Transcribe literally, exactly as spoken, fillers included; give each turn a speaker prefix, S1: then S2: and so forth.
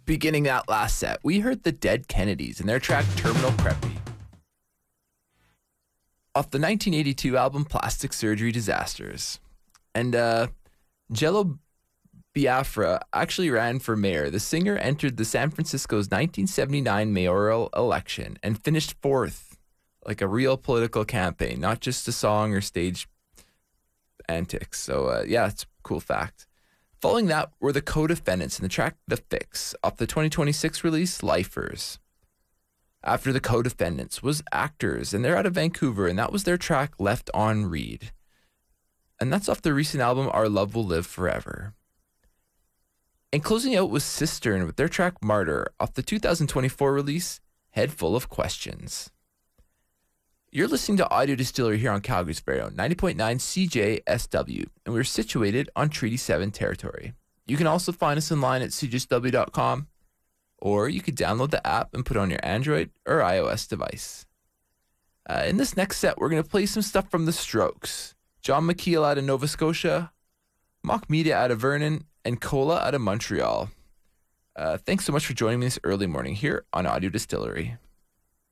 S1: Beginning that last set, we heard the Dead Kennedys and their track Terminal Preppy. Off the nineteen eighty-two album Plastic Surgery Disasters. And uh, Jello Biafra actually ran for mayor. The singer entered the San Francisco's nineteen seventy-nine mayoral election and finished fourth, like a real political campaign, not just a song or stage antics. So uh, yeah, it's a cool fact. Following that were the Co-Defendants in the track The Fix off the twenty twenty-six release Lifers. After the Co-Defendants was Actors, and they're out of Vancouver, and that was their track Left on Read. And that's off the recent album Our Love Will Live Forever. And closing out was Cistern with their track Martyr off the two thousand twenty-four release Head Full of Questions. You're listening to Audio Distillery here on Calgary's very own ninety point nine C J S W, and we're situated on Treaty seven territory. You can also find us online at c j s w dot com, or you could download the app and put it on your Android or iOS device. Uh, in this next set, we're going to play some stuff from The Strokes, John McKeel out of Nova Scotia, Mock Media out of Vernon, and Cola out of Montreal. Uh, thanks so much for joining me this early morning here on Audio Distillery.